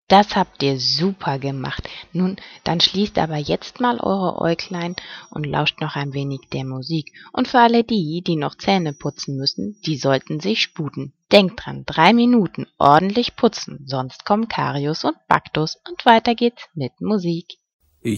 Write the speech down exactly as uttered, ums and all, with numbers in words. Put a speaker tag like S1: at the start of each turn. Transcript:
S1: Das habt ihr super gemacht. Nun, dann schließt aber jetzt mal eure Äuglein und lauscht noch ein wenig der Musik. Und für alle die, die noch Zähne putzen müssen, die sollten sich sputen. Denkt dran, drei Minuten ordentlich putzen, sonst kommen Karius und Baktus und weiter geht's mit Musik.